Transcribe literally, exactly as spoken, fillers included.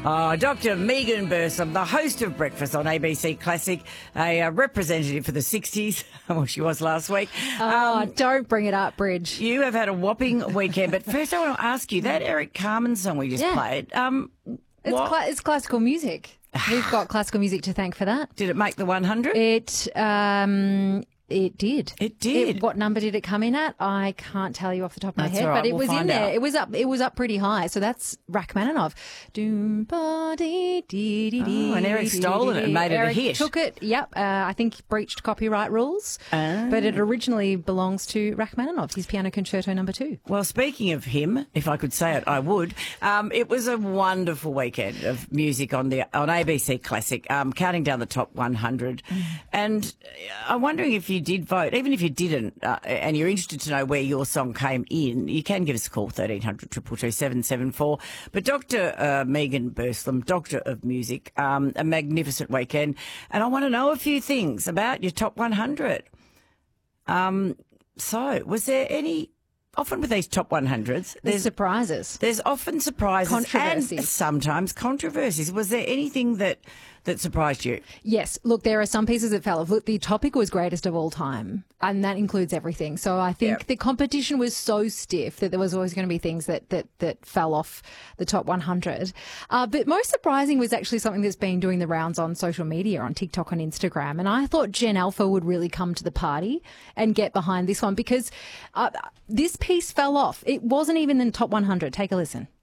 Oh, Doctor Megan Bursam, the host of Breakfast on A B C Classic, a uh, representative for the sixties, well, she was last week. Oh, um, don't bring it up, Bridge. You have had a whopping weekend, but first I want to ask you, that Eric Carmen song we just Yeah. played, um, It's, what, cla- it's classical music. We've got classical music to thank for that. did it make the one hundred? It um, it did. It did. It, what number did it come in at? I can't tell you off the top of my That's head, all right, but it we'll was in find there. out. It was up. It was up pretty high. So that's Rachmaninoff. Doom ba dee dee dee dee. Oh, and Eric stole it and made it a Eric hit. Took it. Yep. Uh, I think he breached copyright rules, Ah. but it originally belongs to Rachmaninoff. His Piano Concerto Number Two. Well, speaking of him, if I could say it, I would. Um, it was a wonderful weekend of music on the on A B C Classic, um, counting down the top one hundred. Mm. And I'm wondering if you did vote, even if you didn't, uh, and you're interested to know where your song came in, you can give us a call, thirteen hundred, two two two, seven seven four. But Doctor Uh, Megan Burslam, Doctor of Music, um, a magnificent weekend. And I want to know a few things about your top one hundred. Um, so, was there any... Often with these top one hundreds, There's there's surprises. there's often surprises and Controversies. sometimes controversies. Was there anything that, that surprised you? Yes. Look, there are some pieces that fell off. Look, the topic was greatest of all time, and that includes everything. So I think Yep. the competition was so stiff that there was always going to be things that that, that fell off the top one hundred. Uh, but most surprising was actually something that's been doing the rounds on social media, on TikTok and Instagram. And I thought Gen Alpha would really come to the party and get behind this one because uh, this piece fell off. It wasn't even in the top one hundred. Take a listen.